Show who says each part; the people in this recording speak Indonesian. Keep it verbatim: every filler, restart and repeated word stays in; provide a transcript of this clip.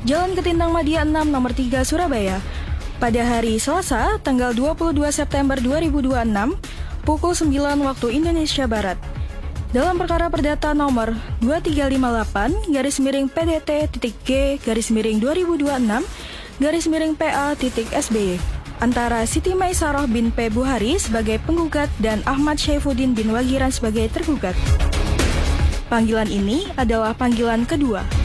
Speaker 1: Jalan Ketintang Madia enam nomor tiga Surabaya. Pada hari Selasa, tanggal dua puluh dua September dua ribu dua puluh enam, pukul sembilan waktu Indonesia Barat. Dalam perkara perdata nomor dua tiga lima delapan garis miring P D T titik G garis miring dua ribu dua puluh enam garis miring P A titik S B Y antara Siti Maisaroh bin P. Buhari sebagai penggugat dan Ahmad Syaifuddin bin Wagiran sebagai tergugat. Panggilan ini adalah panggilan kedua.